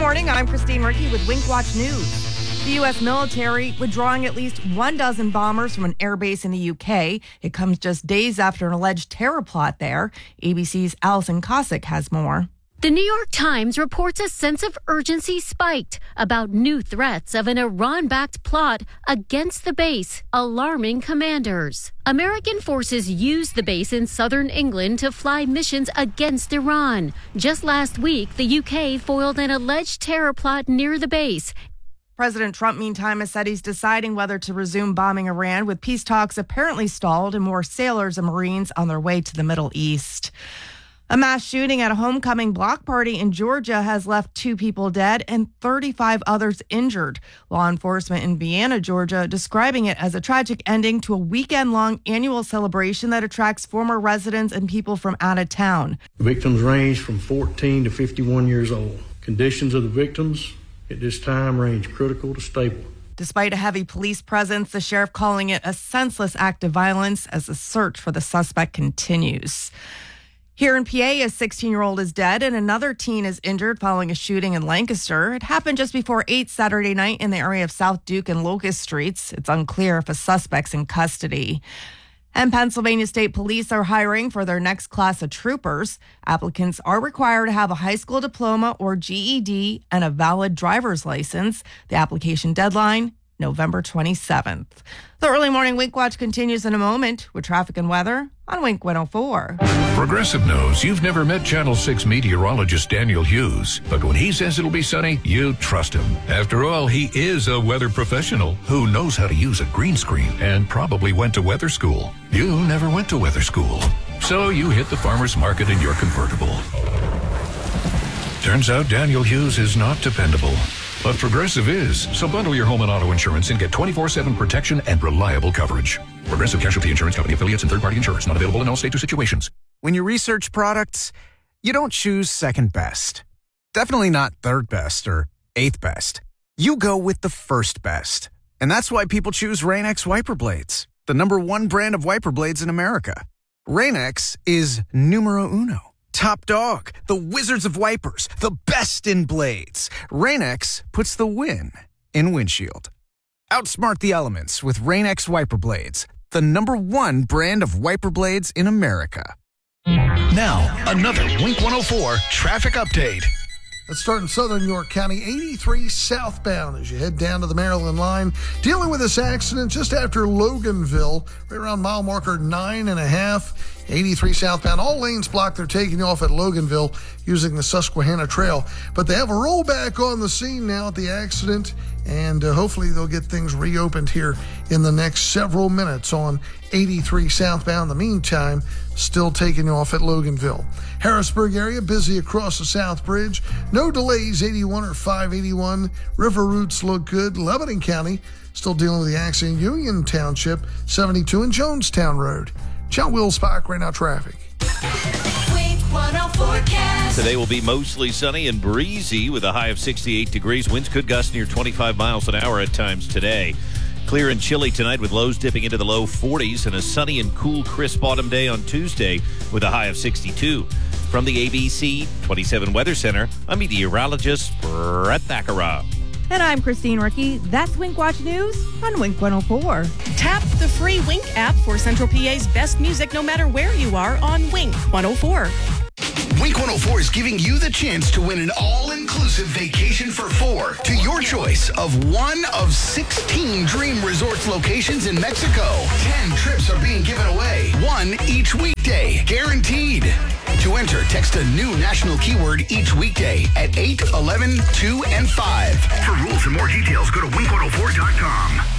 morning, I'm Christine Ricky with Wink Watch News. The U.S. military withdrawing at least 12 bombers from an airbase in the UK. It comes just days after an alleged terror plot there. ABC's Allison Cossack has more. The New York Times reports a sense of urgency spiked about new threats of an Iran-backed plot against the base, alarming commanders. American forces used the base in southern England to fly missions against Iran. Just last week, the UK foiled an alleged terror plot near the base. President Trump, meantime, has said he's deciding whether to resume bombing Iran, with peace talks apparently stalled and more sailors and Marines on their way to the Middle East. A mass shooting at a homecoming block party in Georgia has left 2 people dead and 35 others injured. Law enforcement in Vienna, Georgia, describing it as a tragic ending to a weekend-long annual celebration that attracts former residents and people from out of town. Victims range from 14 to 51 years old. Conditions of the victims at this time range critical to stable. Despite a heavy police presence, the sheriff calling it a senseless act of violence as the search for the suspect continues. Here in PA, a 16-year-old is dead and another teen is injured following a shooting in Lancaster. It happened just before 8 Saturday night in the area of South Duke and Locust Streets. It's unclear if a suspect's in custody. And Pennsylvania State Police are hiring for their next class of troopers. Applicants are required to have a high school diploma or GED and a valid driver's license. The application deadline, November 27th. The early morning Wink Watch continues in a moment with traffic and weather on Wink 104. Progressive knows you've never met Channel 6 meteorologist Daniel Hughes, but when he says it'll be sunny, you trust him. After all, he is a weather professional who knows how to use a green screen and probably went to weather school. You never went to weather school, so you hit the farmer's market in your convertible. Turns out Daniel Hughes is not dependable. But Progressive is. So bundle your home and auto insurance and get 24/7 protection and reliable coverage. Progressive Casualty Insurance Company affiliates and third-party insurers. Not available in all states or situations. When you research products, you don't choose second best. Definitely not third best or eighth best. You go with the first best. And that's why people choose Rain-X wiper blades, the #1 brand of wiper blades in America. Rain-X is numero uno. Top dog, the wizards of wipers, the best in blades. Rain-X puts the win in windshield. Outsmart the elements with Rain-X wiper blades, the #1 brand of wiper blades in America. Now, another Wink 104 traffic update. Let's start in southern York County, 83 southbound as you head down to the Maryland line. Dealing with this accident just after Loganville, right around mile marker 9.5. 83 southbound, all lanes blocked. They're taking you off at Loganville using the Susquehanna Trail. But they have a rollback on the scene now at the accident, and hopefully they'll get things reopened here in the next several minutes on 83 southbound. In the meantime, still taking you off at Loganville. Harrisburg area, busy across the South Bridge. No delays, 81 or 581. River routes look good. Lebanon County, still dealing with the accident. Union Township, 72 and Jonestown Road. John Wilspach, right now traffic. Wink 104 cast. Today will be mostly sunny and breezy with a high of 68 degrees. Winds could gust near 25 miles an hour at times today. Clear and chilly tonight with lows dipping into the low 40s and a sunny and cool, crisp autumn day on Tuesday with a high of 62. From the ABC 27 Weather Center, I'm meteorologist Brett Thakara. And I'm Christine Ricky. That's Wink Watch News on Wink 104. Tap the free Wink app for Central PA's best music no matter where you are on Wink 104. Wink 104 is giving you the chance to win an all-inclusive vacation for 4 to your choice of one of 16 Dream Resorts locations in Mexico. 10 trips are being given away, one each weekday, guaranteed. To enter, text a new national keyword each weekday at 8, 11, 2, and 5. For rules and more details, go to wink104.com.